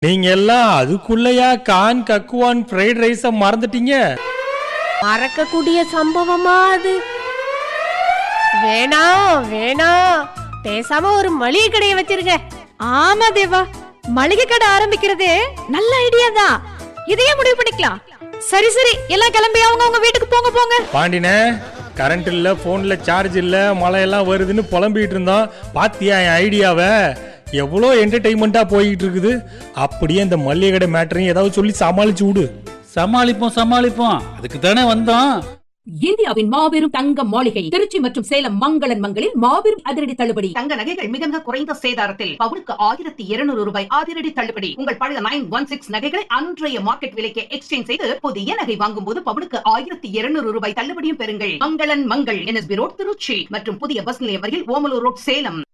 நீங்க எல்லாம் அதுக்குள்ளயா கான் கக்குவான் ஃப்ரைட் ரைஸ மறந்துட்டீங்க? மறக்கக்கூடிய சம்பவமா அது? வேணாம் வேணாம், பேசாம ஒரு மளிகை கடையை வச்சிருங்க. ஆமா தேவா, மளிகை கடை ஆரம்பிக்கிறதே நல்ல ஐடியா தான். இதையே முடிவு பண்ணிக்கலாம். சரி சரி, எல்லாம் கிளம்பி அவங்க வீட்டுக்கு போங்க போங்க. பாண்டினே, கரண்ட் இல்ல, போன்ல சார்ஜ் இல்ல, மழை எல்லாம் வருதுன்னு புலம்பிட்டு இருந்தோம். பாத்தியா என் ஐடியாவை? எவ்வளோ என்டர்டைன்மெண்டா போயிட்டு இருக்குது. அப்படியே இந்த மளிகை கடை மேட்டரையும் ஏதாவது சொல்லி சமாளிச்சு விடு. சமாளிப்போம், அதுக்கு தானே வந்தோம். இந்தியாவின் மாபெரும் தங்க மாளிகை திருச்சி மற்றும் சேலம் மங்களன் மங்களில் மாபெரும் அதிரடி தள்ளுபடி. தங்க நகைகள் மிக மிக குறைந்த சேதாரத்தில் பவுனுக்கு 1200 ரூபாய் அதிரடி தள்ளுபடி. உங்கள் பழைய 916 நகைகளை அன்றைய மார்க்கெட் விலைக்கு எக்ஸ்சேஞ்ச் செய்து புதிய நகை வாங்கும் போது பவுனுக்கு 1200 ரூபாய் தள்ளுபடியும் பெறுங்கள். மங்களன் மங்கள் NSB ரோட் திருச்சி மற்றும் புதிய பஸ் நிலையம் அருகில் ஓமலூர் ரோட் சேலம்.